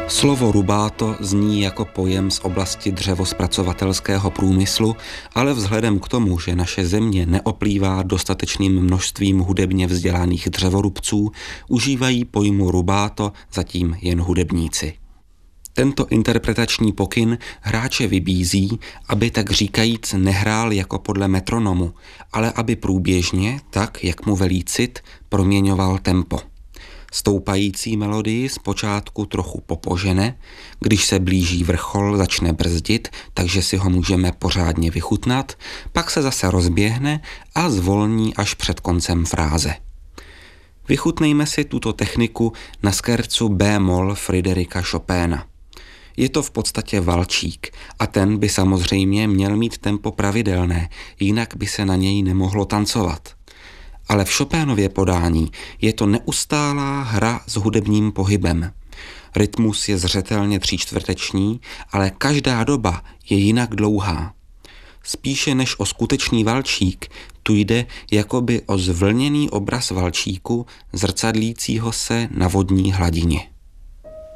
Slovo rubato zní jako pojem z oblasti dřevozpracovatelského průmyslu, ale vzhledem k tomu, že naše země neoplývá dostatečným množstvím hudebně vzdělaných dřevorubců, užívají pojmu rubato zatím jen hudebníci. Tento interpretační pokyn hráče vybízí, aby tak říkajíc nehrál jako podle metronomu, ale aby průběžně, tak jak mu velí cit, proměňoval tempo. Stoupající melodii zpočátku trochu popožene, když se blíží vrchol, začne brzdit, takže si ho můžeme pořádně vychutnat, pak se zase rozběhne a zvolní až před koncem fráze. Vychutnejme si tuto techniku na skercu B-moll Fryderika Chopina. Je to v podstatě valčík a ten by samozřejmě měl mít tempo pravidelné, jinak by se na něj nemohlo tancovat. Ale v Chopinově podání je to neustálá hra s hudebním pohybem. Rytmus je zřetelně tříčtvrteční, ale každá doba je jinak dlouhá. Spíše než o skutečný valčík, tu jde jakoby o zvlněný obraz valčíku zrcadlícího se na vodní hladině.